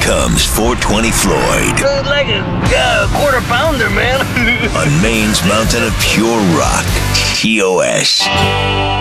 comes 420 Floyd. Like a quarter pounder, man. On Maine's mountain of pure rock, TOS.